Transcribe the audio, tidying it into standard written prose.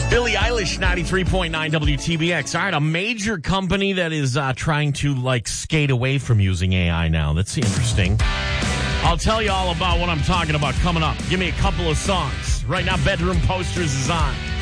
Billie Eilish, 93.9 WTBX. All right, a major company that is trying to, skate away from using AI now. That's interesting. I'll tell you all about what I'm talking about coming up. Give me a couple of songs. Right now, Bedroom Posters is on.